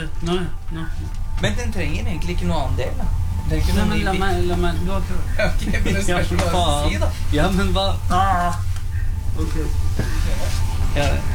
Nå. Men den trenger egentlig ikke noe annen del, da. Den Nei, kunne men la meg du har prøvd. Ok, men det spørs hva du si, da. Ja, men hva? Ok. Ja,